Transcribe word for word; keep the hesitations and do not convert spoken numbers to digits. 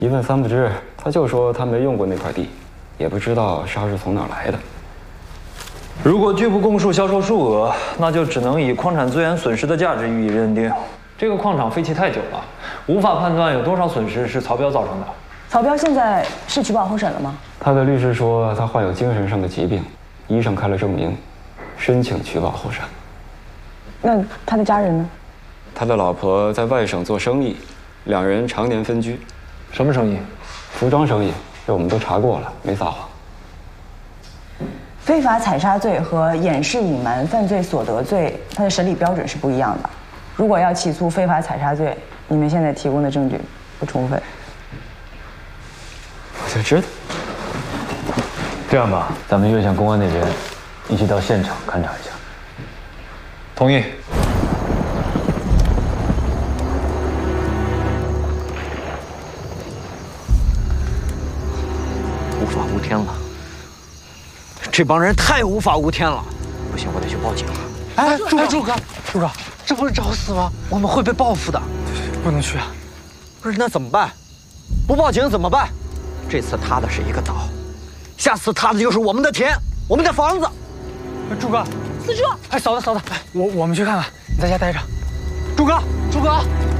一问三不知，他就说他没用过那块地，也不知道沙是从哪儿来的。 如果拒不供述销售数额，那就只能以矿产资源损失的价值予以认定。这个矿场废弃太久了，无法判断有多少损失是曹彪造成的。 曹彪现在是取保候审了吗？ 他的律师说他患有精神上的疾病，医生开了证明，申请取保候审。 那他的家人呢？ 他的老婆在外省做生意，两人常年分居。 什么生意？ 服装生意，这我们都查过了，没撒谎。 非法采砂罪和掩饰隐瞒犯罪所得罪，它的审理标准是不一样的。如果要起诉非法采砂罪，你们现在提供的证据不充分。 我就知道。 这样吧，咱们约向公安那边一起到现场勘察一下。 同意。 无法无天了，这帮人太无法无天了！不行，我得去报警了。 哎，朱哥，朱哥，朱哥，这不是找死吗？我们会被报复的，不能去啊！ 不是，那怎么办？不报警怎么办？这次塌的是一个岛，下次塌的就是我们的田，我们的房子。 朱哥， 四柱， 哎，嫂子，嫂子，我我们去看看，你在家待着。朱哥，朱哥。